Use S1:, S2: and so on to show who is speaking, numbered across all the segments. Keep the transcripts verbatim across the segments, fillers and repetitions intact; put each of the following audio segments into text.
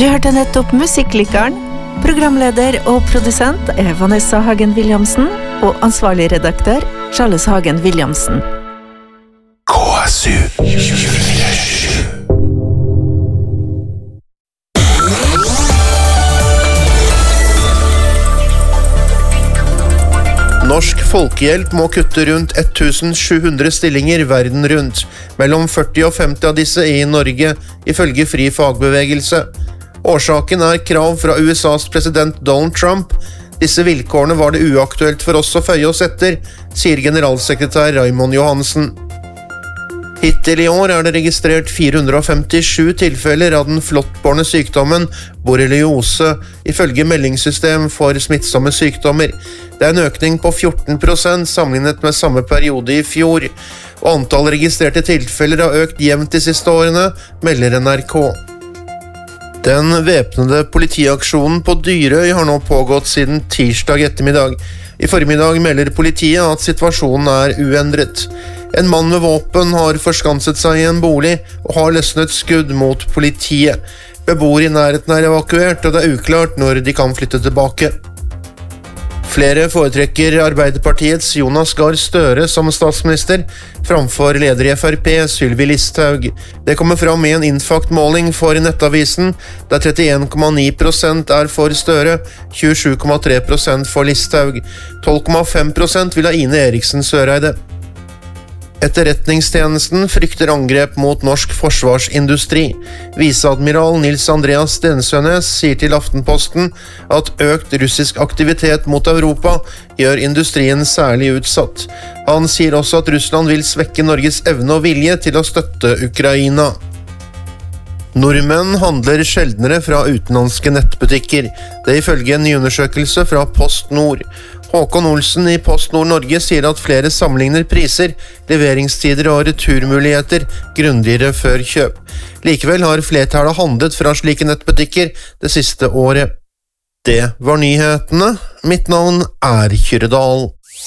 S1: Du hørte nettopp Musikklikeren. Programleder og produsent er Vanessa Hagen Williamsen, og ansvarlig redaktør Charles Hagen Williamsen.
S2: K S U Norsk Folkehjelp må kutte rundt ett tusen sju hundre stillinger verden rundt, mellom førti og femti av disse i Norge, ifølge Fri Fagbevegelse. Årsaken er krav fra U S A's president Donald Trump. Disse vilkårene var det uaktuelt for oss å føye oss etter, sier generalsekretær Raymond Johansen. Hittil i år er det registrert fire hundre femtisju tilfeller av den flåttbårne sykdommen borreliose, ifølge meldingssystem for smittsomme sykdommer. Det er en økning på fjorten prosent sammenlignet med samme periode i fjor, og antall registrerte tilfeller har økt jevnt de siste årene, melder N R K. Den væpnede politiaksjonen på Dyrøy har nå pågått siden tirsdag ettermiddag. I formiddag melder politiet at situasjonen er uendret. En mann med våpen har forskanset seg i en bolig og har løsnet skudd mot politiet. Beboere i nærheten er evakuert, og det er uklart når de kan flytte tilbake. Flere foretrekker Arbeiderpartiets Jonas Gahr Støre som statsminister framfor leder i F R P Sylvi Listhaug. Det kommer fram i en Infact-måling for Nettavisen, der trettien komma ni prosent er for Støre, tjuesju komma tre prosent for Listhaug, tolv komma fem prosent vil ha Ine Eriksen Søreide. Etterretningstjenesten frykter angrep mot norsk forsvarsindustri. Viseadmiral Nils Andreas Stensønes sier til Aftenposten at økt russisk aktivitet mot Europa gjør industrien særlig utsatt. Han sier også at Russland vil svekke Norges evne og vilje til å støtte Ukraina. Nordmenn handler sjeldnere fra utenlandske nettbutikker. Det er ifølge en ny undersøkelse fra PostNord. Håkon Olsen i PostNord Norge sier at flere sammenligner priser, leveringstider og returmuligheter grundigere før kjøp. Likevel har flertallet handlet fra slike nettbutikker det siste året. Det var nyhetene. Mitt navn er Kyrredal.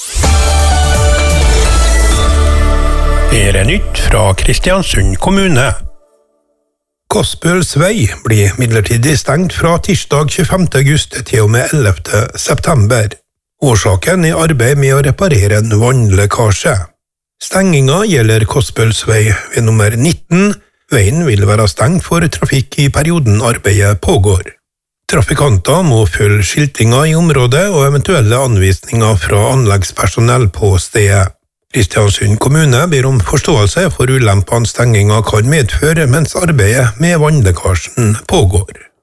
S3: Her er nytt fra Kristiansund kommune. Kospøls vei blir midlertidig stengt fra tirsdag tjuefemte august til og med ellevte september. Årsaken er arbeid med å reparere en vannlekkasje. Stenginga gjelder Kospøls vei ved nummer nitten. Veien vil være stengt for trafikk i perioden arbeidet pågår. Trafikanter må følge skiltinga i området og eventuelle anvisninger fra anleggspersonell på stedet. Kristiansund kommune ber om forståelse for ulempene stenginga kan medføre mens arbeidet med vannlekkasjen pågår.